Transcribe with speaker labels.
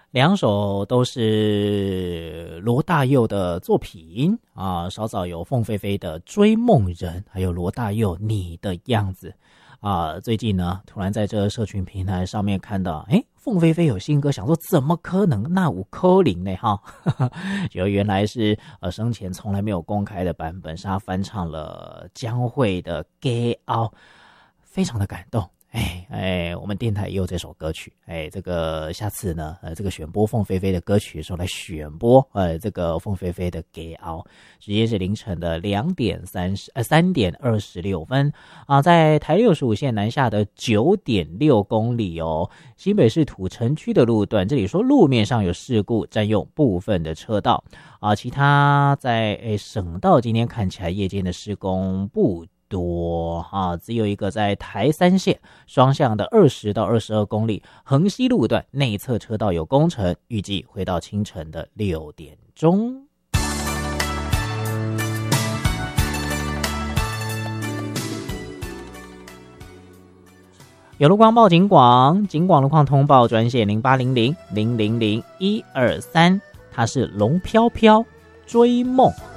Speaker 1: 两首都是罗大佑的作品啊，稍早有凤飞飞的《追梦人》，还有罗大佑《你的样子》啊。最近呢，突然在这社群平台上面看到，凤飞飞有新歌，想说怎么可能？那有可能呢哈？就原来是生前从来没有公开的版本，是他翻唱了江蕙的《Get Out》，非常的感动。我们电台也有这首歌曲，这个下次呢，这个选播凤飞飞的歌曲的时候来选播，这个凤飞飞的《Get Out》，时间是凌晨的3点26分啊，在台65线南下的9.6公里哦，新北市土城区的路段，这里说路面上有事故，占用部分的车道啊，其他在省道今天看起来夜间的施工不多啊，只有一个在台3线双向的20到22公里横溪路段内侧车道有工程，预计会到清晨的6点钟。有路况报警广路况通报专线0800-000-123，它是龙飘飘追梦。